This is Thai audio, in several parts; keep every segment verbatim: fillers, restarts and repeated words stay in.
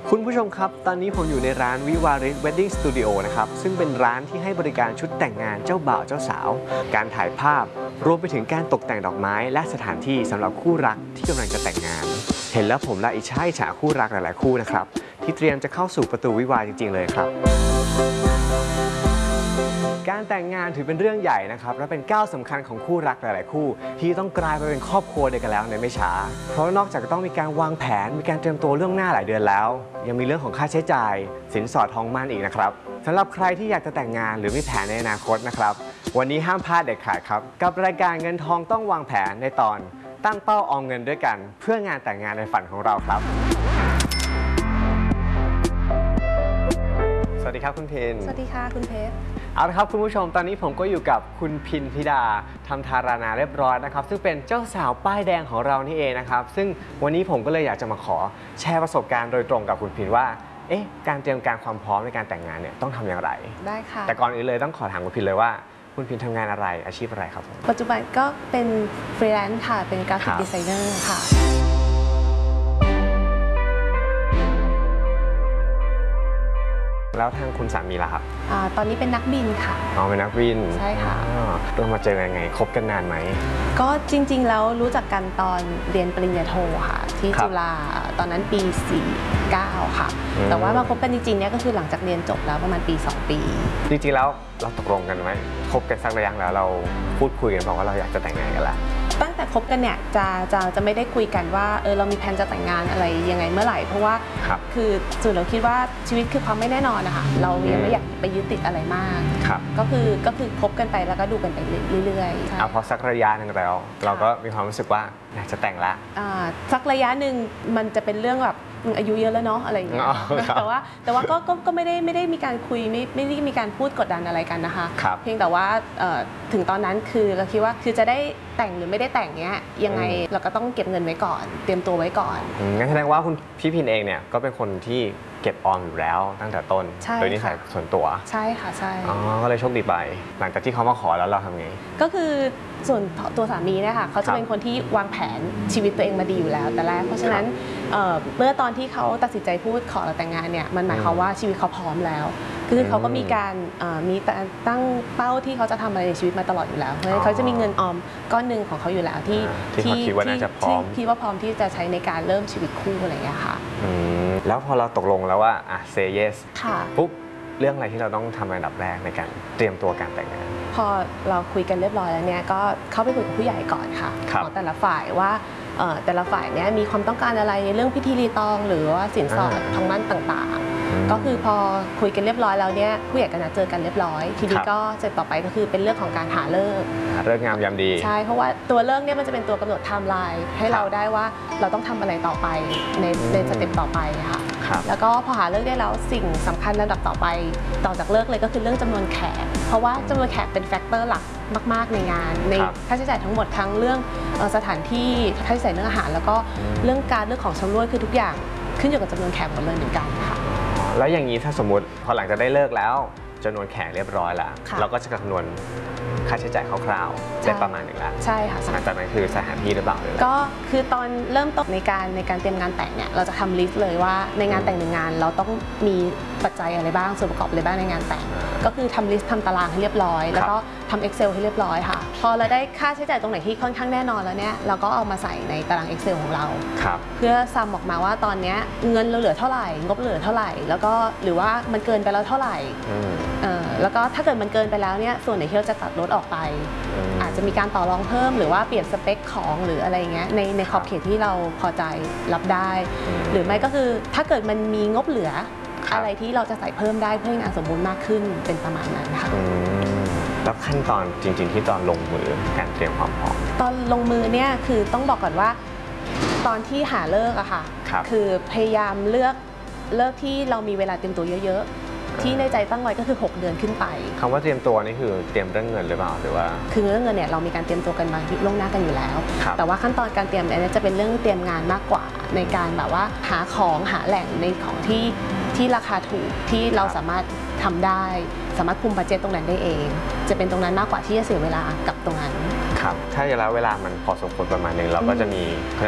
คุณผู้ชมครับตอนนี้ผมอยู่ในร้านวิวาริส Wedding Studio นะครับซึ่งเป็นร้านที่ให้บริการชุดแต่งงานเจ้าบ่าวเจ้าสาวการถ่ายภาพรวมไปถึงการตกแต่งดอกไม้และสถานที่สำหรับคู่รักที่กำลังจะแต่งงานเห็นแล้วผมละอิจฉาอิจฉาคู่รักหลายๆคู่นะครับที่เตรียมจะเข้าสู่ประตูวิวาห์จริงๆเลยครับการแต่งงานถือเป็นเรื่องใหญ่นะครับและเป็นก้าวสำคัญของคู่รักหลายๆคู่ที่ต้องกลายไปเป็นครอบครัวเดียวกันแล้วในไม่ช้าเพราะนอกจากจะต้องมีการวางแผนมีการเตรียมตัวล่วงหน้าหลายเดือนแล้วยังมีเรื่องของค่าใช้จ่ายสินสอดทองมั่นอีกนะครับสำหรับใครที่อยากจะแต่งงานหรือมีแผนในอนาคตนะครับวันนี้ห้ามพลาดเด็ดขาดครับกับรายการเงินทองต้องวางแผนในตอนตั้งเป้าออมเงินด้วยกันเพื่องานแต่งงานในฝันของเราครับสวัสดีครับคุณพินสวัสดีค่ะคุณเพชรเอาละครับคุณผู้ชมตอนนี้ผมก็อยู่กับคุณพินธิดาทำธารานาเรียบร้อยนะครับซึ่งเป็นเจ้าสาวป้ายแดงของเรานี่เองนะครับซึ่งวันนี้ผมก็เลยอยากจะมาขอแชร์ประสบการณ์โดยตรงกับคุณพินว่าเอ๊ะการเตรียมการความพร้อมในการแต่งงานเนี่ยต้องทำอย่างไรได้ค่ะแต่ก่อนอื่นเลยต้องขอถามคุณพินเลยว่าคุณพินทำงานอะไรอาชีพอะไรครับผมปัจจุบันก็เป็นฟรีแลนซ์ค่ะเป็นกราฟิกดีไซเนอร์ค่ะแล้วทางคุณสามีล่ะครับอตอนนี้เป็นนักบินค่ะอ๋อเป็นนักบินใช่ค่ะเรามาเจอกันยังไงคบกันนานไหมก็จริงๆแล้วรู้จักกันตอนเรียนปริญญาโทค่ะที่จุฬาตอนนั้นปีสี่สิบเก้าค่ะแต่ว่ามาคบกันจริงๆเนี่ยก็คือหลังจากเรียนจบแล้วประมาณปีสองปีจริงๆแล้วเราตกลงกันไหมคบกันสักระยะแล้วเราพูดคุยกันบอกว่าเราอยากจะแต่งงานกันแล้วตั้งแต่คบกันเนี่ยจะจะจะไม่ได้คุยกันว่าเออเรามีแผนจะแต่งงานอะไรยังไงเมื่อไหร่เพราะว่าคือส่วนเราคิดว่าชีวิตคือความไม่แน่นอนนะคะเรายังไม่อยากไปยึดติดอะไรมากก็คือก็คือคบกันไปแล้วก็ดูกันไปเรื่อยๆเอาพอสักระยะหนึ่งแล้วเราก็มีความรู้สึกว่าอยากจะแต่งละสักระยะหนึ่งมันจะเป็นเรื่องแบบอายุเยอะแล้วเนาะอะไรอย่างเงี้ยแต่ว่าแต่ว่าก็ก็ไม่ได้ไม่ได้มีการคุยไม่ไม่ได้มีการพูดกดดันอะไรกันนะคะเพียงแต่ว่าถึงตอนนั้นคือเราคิดว่าคือจะได้แต่งหรือไม่ได้แต่งเนี้ยยังไงเราก็ต้องเก็บเงินไว้ก่อนเตรียมตัวไว้ก่อนงั้นแสดงว่าคุณพี่พินเองเนี่ยก็เป็นคนที่เก็บออมอยู่แล้วตั้งแต่ต้นโดยนิสัยส่วนตัวใช่ค่ะใช่อ๋อก็เลยโชคดีไปหลังจากที่เขามาขอแล้วเราทำไงก็คือส่วนตัวสามีเนี่ยค่ะเขาจะเป็นคนที่วางแผนชีวิตตัวเองมาดีอยู่แล้วแต่แรกเพราะฉะนั้นเมื่อตอนที่เขาตัดสินใจพูดขอเราแต่งงานเนี่ยมันหมายความว่าชีวิตเขาพร้อมแล้วคือเขาก็มีการมีตั้งเป้าที่เขาจะทำอะไรในชีวิตมาตลอดอยู่แล้วเพราะฉะนั้นเขาจะมีเงินออมก้อนหนึ่งของเขาอยู่แล้วที่ที่คิดว่าน่าจะพร้อมคิดว่าพร้อมที่จะใช้ในการเริ่มชีวิตคู่อะไรอย่างเงี้ยค่ะแล้วพอเราตกลงแล้วว่าอ่ะ say yes ค่ะปุ๊บเรื่องอะไรที่เราต้องทำอันดับแรกในการเตรียมตัวการแต่งงานพอเราคุยกันเรียบร้อยแล้วเนี่ยก็เข้าไปคุยกับผู้ใหญ่ก่อนค่ะของแต่ละฝ่ายว่าแต่ละฝ่ายเนี่ยมีความต้องการอะไรในเรื่องพิธีรีตองหรือว่าสินสอดทองมั่นต่างๆก็คือพอคุยกันเรียบร้อยแล้วเนี่ยผู้ใหญ่ก็นัดเจอกันเรียบร้อยทีนี้ก็เสร็จต่อไปก็คือเป็นเรื่องของการหาฤกษ์หาฤกษ์งามยามดีใช่เพราะว่าตัวฤกษ์เนี่ยมันจะเป็นตัวกำหนดไทม์ไลน์ให้เราได้ว่าเราต้องทำอะไรต่อไปในในสเต็ปต่อไปค่ะแล้วก็พอหาฤกษ์ได้แล้วสิ่งสำคัญลำดับต่อไปต่อจากฤกษ์เลยก็คือเรื่องจำนวนแขกเพราะว่าจำนวนแขกเป็นแฟกเตอร์หลักมากๆในงานในค่าใช้จ่ายทั้งหมดทั้งเรื่องสถานที่ค่าใช้จ่ายเรื่องอาหารแล้วก็เรื่องการเรื่องของชำร่วยคือทุกอย่างขึ้นอยู่กับจำนวนแขกหมดเลยเหมือนกันค่ะแล้วอย่างนี้ถ้าสมมติพอหลังจากได้เลิกแล้วจำนวนแขกเรียบร้อยแล้วเราก็จะคำนวณค่าใช้จ่ายคร่าวๆได้ประมาณหนึ่งแล้วใช่ค่ะหลังจากนั้นคือสถานที่หรือเปล่าก็คือตอนเริ่มต้นในการในการเตรียมงานแต่งเนี่ยเราจะทำลิสต์เลยว่าในงานแต่งหนึ่งงานเราต้องมีปัจจัยอะไรบ้างส่วนประกอบอะไรบ้างในงานแต่งก็คือทำลิสต์ทำตารางให้เรียบร้อยแล้วก็ทำ Excel ให้เรียบร้อยค่ะพอเราได้ค่าใช้จ่ายตรงไหนที่ค่อนข้างแน่นอนแล้วเนี่ยเราก็เอามาใส่ในตาราง Excel ของเราเพื่อซัมออกมาว่าตอนนี้เงินเราเหลือเท่าไหร่งบเหลือเท่าไหร่แล้วก็หรือว่ามันเกินไปแล้วเท่าไหร่แล้วก็ถ้าเกิดมันเกินไปแล้วเนี่ยส่วนไหนที่เราจะตัดลดออกไปอาจจะมีการต่อรองเพิ่มหรือว่าเปลี่ยนสเปคของหรืออะไรเงี้ยในในขอบเขตที่เราพอใจรับได้หรือไม่ก็คือถ้าเกิดมันมีงบเหลืออะไรที่เราจะใส่เพิ่มได้เพื่อให้งานสมบูรณ์มากขึ้นเป็นประมาณนั้นค่ะแล้วขั้นตอนจริงๆที่ตอนลงมือการเตรียมความพร้อมตอนลงมือเนี่ยคือต้องบอกก่อนว่าตอนที่หาเลิกอะค่ะคือพยายามเลือกเลิกที่เรามีเวลาเตรียมตัวเยอะๆที่ในใจตั้งไว้ก็คือหกเดือนขึ้นไปคำว่าเตรียมตัวนี่คือเตรียมเรื่องเงินหรือเปล่าหรือว่าคือเรื่องเงินเนี่ยเรามีการเตรียมตัวกันมาล่วงหน้ากันอยู่แล้วแต่ว่าขั้นตอนการเตรียมเนี่ยจะเป็นเรื่องเตรียมงานมากกว่าในการแบบว่าหาของหาแหล่งในของที่ที่ราคาถูกที่เราสามารถทำได้สามารถคุมบัดเจ็ตตรงนั้นได้เองจะเป็นตรงนั้นมากกว่าที่จะเสียเวลากับตรงนั้นครับถ้าระยะเวลามันพอสมควรประมาณนึงเราก็จะมีเพื่อละ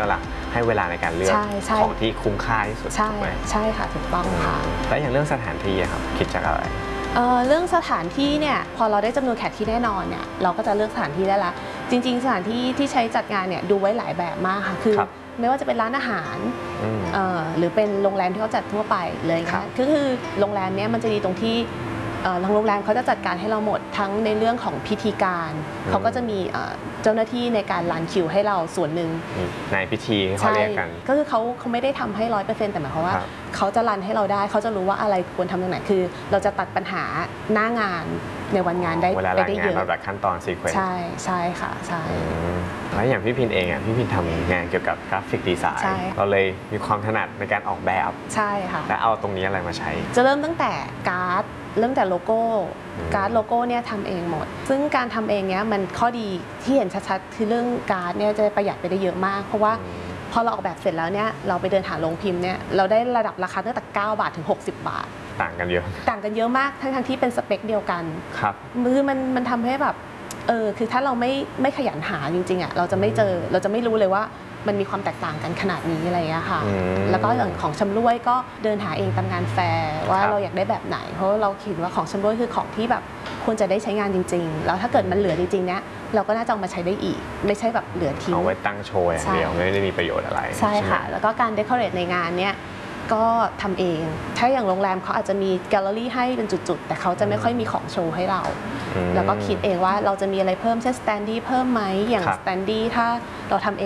ให้เวลาในการเลือกใช่ใช่ของที่คุ้มค่าที่สุดใช่ถูกไหมใช่ค่ะถูกต้องค่ะแล้วอย่างเรื่องสถานที่อะครับคิดจากอะไรเอ่อเรื่องสถานที่เนี่ยพอเราได้จำนวนแขกที่แน่นอนเนี่ยเราก็จะเลือกสถานที่ได้ละจริงๆสถานที่ที่ใช้จัดงานเนี่ยดูไว้หลายแบบมากค่ะคือครับไม่ว่าจะเป็นร้านอาหารอืมเอ่อหรือเป็นโรงแรมที่เขาจัดทั่วไปเลยครันะบก็คือโรงแรมเนี้ยมันจะดีตรงที่เอ่อทางโรงแรมเขาจะจัดการให้เราหมดทั้งในเรื่องของพิธีการเขาก็จะมีเอ่อเจ้าหน้าที่ในการรันคิวให้เราส่วนหนึ่งในพิธีเขาเรียกกันก็คือเขาเขาไม่ได้ทำให้ร้อยเปอร์เซ็นต์แต่หมายความว่าครับเขาจะรันให้เราได้เขาจะรู้ว่าอะไรควรทำตรงไหนคือ เราจะตัดปัญหาหน้างานในวันงานได้เวลาไปรายได้งาเยนอะลำดับขั้นตอนซีเควนซ์ใช่ใช่ค่ะใช่แล้วอย่างพี่พินเองอ่ะพี่พินทำงานเกี่ยวกับกราฟิกดีไซน์ใช่เราเลยมีความถนัดในการออกแบบใช่ค่ะและเอาตรงนี้อะไรมาใช้จะเริ่มตั้งแต่การ์ดเริ่มแต่โลโก้อืมการ์ดโลโก้เนี่ยทำเองหมด ซึ่งการทำเองเนี่ยมันข้อดีที่เห็นชัดๆคือเรื่องการ์ดเนี่ยจะประหยัดไปได้เยอะมาก เพราะว่าพอเราออกแบบเสร็จแล้วเนี่ยเราไปเดินหาโรงพิมพ์เนี่ยเราได้ระดับราคาตั้งแต่เก้าบาทถึงหกสิบบาทต่างกันเยอะต่างกันเยอะมากทั้งๆที่เป็นสเปคเดียวกันครับมือมันมันทำให้แบบเออคือถ้าเราไม่ไม่ขยันหาจริงๆอ่ะเราจะไม่เจอเราจะไม่รู้เลยว่ามันมีความแตกต่างกันขนาดนี้อะไรอย่างเงี้ยค่ะอืมแล้วก็อย่างของชำร่วยก็เดินหาเองตามงานแฟร์ว่าครับเราอยากได้แบบไหน เพราะเราคิดว่าของชำร่วยคือของที่แบบควรจะได้ใช้งานจริง ๆ แล้วถ้าเกิดมันเหลือจริงๆเนี้ยเราก็น่าจะเอามาใช้ได้อีก ไม่ใช่แบบเหลือทิ้งเอาไว้ตั้งโชว์อย่างเดียวใช่ไม่ได้มีประโยชน์อะไรใช่ค่ะไหมแล้วก็การเดคอเรทในงานเนี้ยก็ทำเอง ถ้าอย่างโรงแรมเขาอาจจะมีแกลเลอรี่ให้เป็นจุดๆ แต่เขาจะไม่ค่อยมีของโชว์ให้เราอืมแล้วก็คิดเองว่าเราจะมีอะไรเพิ่มเช่นสแตนดี้เพิ่มไหมอย่างครับสแตนดี้ถ้าเราทำเอง